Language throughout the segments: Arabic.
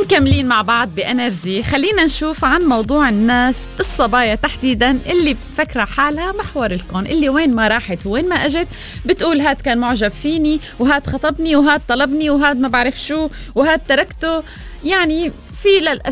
ومكملين مع بعض بانرجي. خلينا نشوف عن موضوع الناس الصبايا تحديدا اللي بفكرة حالها محور الكون، اللي وين ما راحت وين ما اجت بتقول هاد كان معجب فيني، وهاد خطبني، وهاد طلبني، وهاد ما بعرف شو، وهاد تركته. يعني في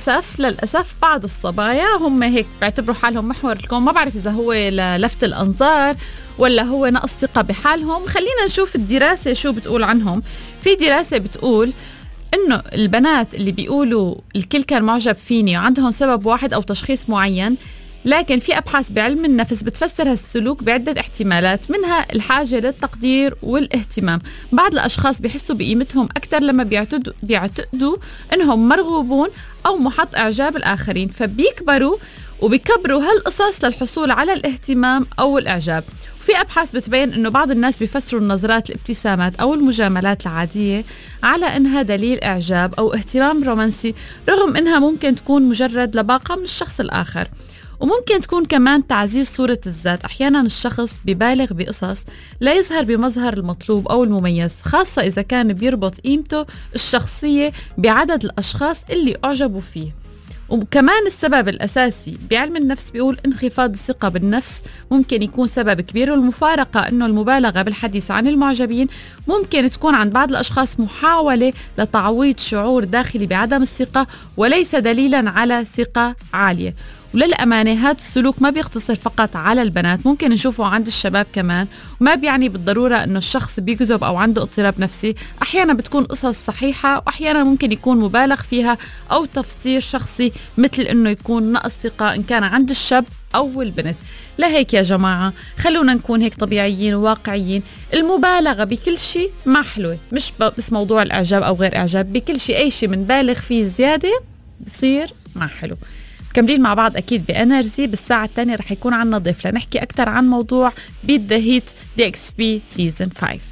للأسف بعض الصبايا هم هيك بيعتبروا حالهم محور الكون. ما بعرف إذا هو للفت الأنظار ولا هو نقص ثقة بحالهم. خلينا نشوف الدراسة شو بتقول عنهم. في دراسة بتقول إنه البنات اللي بيقولوا الكل كان معجب فيني وعندهم سبب واحد أو تشخيص معين، لكن في أبحاث بعلم النفس بتفسر هالسلوك بعدة احتمالات، منها الحاجة للتقدير والاهتمام. بعض الأشخاص بيحسوا بقيمتهم أكثر لما بيعتقدوا إنهم مرغوبون أو محط إعجاب الآخرين، فبيكبروا وبيكبروا هالقصص للحصول على الاهتمام أو الإعجاب. وفي أبحاث بتبين إنه بعض الناس بيفسروا النظرات، الابتسامات أو المجاملات العادية على إنها دليل إعجاب أو اهتمام رومانسي، رغم إنها ممكن تكون مجرد لباقة من الشخص الآخر. وممكن تكون كمان تعزيز صورة الذات. أحيانا الشخص ببالغ بقصص لا يظهر بمظهر المطلوب أو المميز، خاصة إذا كان بيربط قيمته الشخصية بعدد الأشخاص اللي أعجبوا فيه. وكمان السبب الأساسي بعلم النفس بيقول انخفاض الثقة بالنفس ممكن يكون سبب كبير، والمفارقة أنه المبالغة بالحديث عن المعجبين ممكن تكون عند بعض الأشخاص محاولة لتعويض شعور داخلي بعدم الثقة وليس دليلا على ثقة عالية. وللأمانة هذا السلوك ما بيقتصر فقط على البنات، ممكن نشوفه عند الشباب كمان، وما بيعني بالضرورة أنه الشخص بيكذب أو عنده اضطراب نفسي. أحيانا بتكون قصص صحيحة وأحيانا ممكن يكون مبالغ فيها أو تفسير شخصي، مثل أنه يكون نقص ثقة إن كان عند الشاب أو البنت. لهيك يا جماعة خلونا نكون هيك طبيعيين وواقعيين. المبالغة بكل شيء ما حلوة، مش بس موضوع الإعجاب أو غير إعجاب، بكل شيء أي شيء منبالغ فيه زيادة بصير ما حلو. مكملين مع بعض أكيد بأنرجي. بالساعة الثانية رح يكون عنا ضيف لنحكي أكثر عن موضوع بيت ذا هيت DXP سيزن 5.